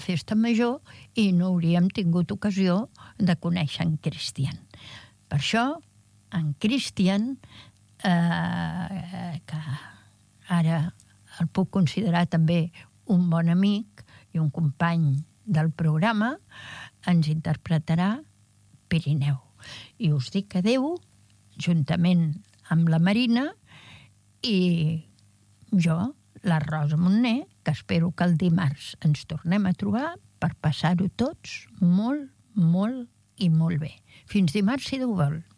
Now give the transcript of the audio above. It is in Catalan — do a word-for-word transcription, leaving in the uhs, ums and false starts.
festa major i no hauríem tingut ocasió de conèixer en Cristian. Per això, en Cristian, eh, que ara el puc considerar també un bon amic i un company del programa, ens interpretarà Pirineu. I us dic adeu, juntament amb la Marina, i jo, la Rosa Montner, que espero que el dimarts ens tornem a trobar per passar-ho tots molt, molt i molt bé. Fins dimarts, si Déu vol.